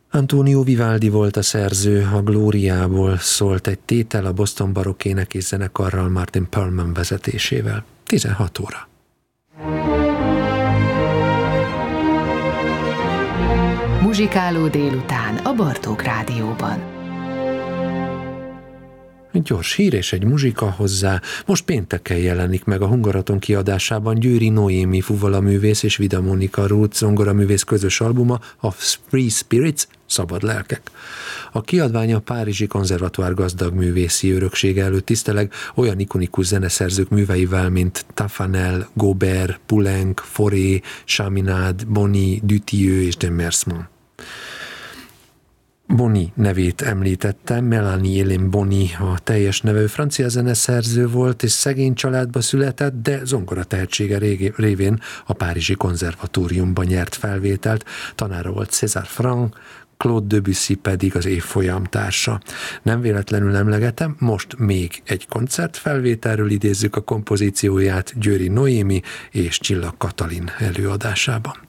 Antonio Vivaldi volt a szerző, a Glóriából szólt egy tétel a Boston Barokk Énekes Zenekarral Martin Perlman vezetésével. 16 óra. Muzsikáló délután a Bartók Rádióban. Egy gyors hír és egy muzsika hozzá. Most pénteken jelenik meg a Hungaraton kiadásában Győri Noémi fuvalaművész és Vida Monika Ruth zongoraművész közös albuma, a Free Spirits, Szabad Lelkek. A kiadvány a Párizsi Konzervatór gazdag művészi öröksége előtt tiszteleg olyan ikonikus zeneszerzők műveivel, mint Taffanel, Gaubert, Poulenc, Fauré, Chaminade, Bonny, Dutilleux és de Mersman. Bonny nevét említettem, Melanie Hélène Bonny a teljes neve, francia zeneszerző volt, és szegény családba született, de zongora tehetsége révén a Párizsi Konzervatóriumban nyert felvételt, tanára volt César Franck, Claude Debussy pedig az évfolyam társa. Nem véletlenül emlegetem, most még egy koncertfelvételről idézzük a kompozícióját Győri Noémi és Csillag Katalin előadásában.